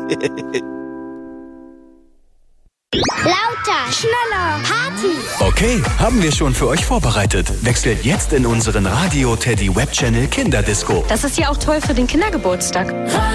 Lauter, schneller, Party. Okay, haben wir schon für euch vorbereitet. Wechselt jetzt in unseren Radio Teddy Web Channel Kinderdisco. Das ist ja auch toll für den Kindergeburtstag.